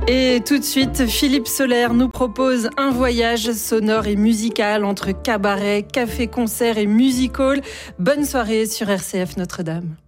Et tout de suite, Philippe Soler nous propose un voyage sonore et musical entre cabaret, café-concert et music-hall. Bonne soirée sur RCF Notre-Dame.